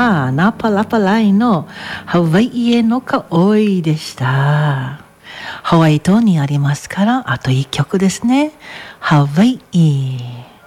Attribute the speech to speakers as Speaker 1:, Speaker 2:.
Speaker 1: はナパラパライのハワイへの香りでした。ハワイ島にありますから、あと一曲ですね。ハワイ。